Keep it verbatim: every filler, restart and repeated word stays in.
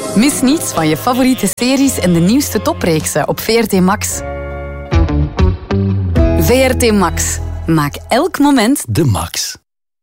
Mis niets van je favoriete series en de nieuwste topreeksen op V R T Max. V R T Max. Maak elk moment de max.